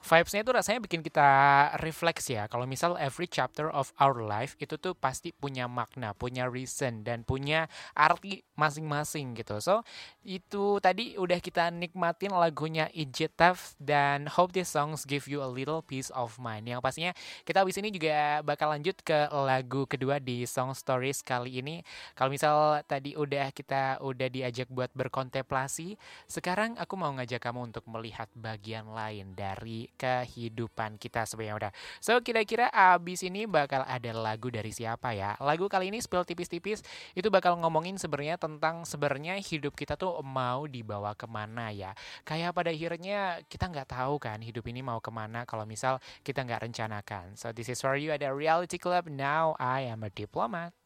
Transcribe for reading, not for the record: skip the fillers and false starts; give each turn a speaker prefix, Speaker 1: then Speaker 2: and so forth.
Speaker 1: Vibes-nya itu rasanya bikin kita refleks ya. Kalau misal every chapter of our life itu tuh pasti punya makna, punya reason, dan punya arti masing-masing gitu. So, itu tadi udah kita nikmatin lagunya Ijitaf dan hope these songs give you a little peace of mind. Yang pastinya kita habis ini juga bakal lanjut ke lagu kedua di Song Stories kali ini. Kalau misal tadi kita udah diajak buat berkontemplasi, sekarang aku mau ngajak kamu untuk melihat bagian lain dari kehidupan kita sebenarnya udah. So kira-kira abis ini bakal ada lagu dari siapa ya? Lagu kali ini spill tipis-tipis itu bakal ngomongin sebenarnya tentang sebenarnya hidup kita tuh mau dibawa kemana ya. Kayak pada akhirnya kita nggak tahu kan hidup ini mau kemana kalau misal kita nggak rencanakan. So this is for you ada Reality Club. Now I am a diplomat.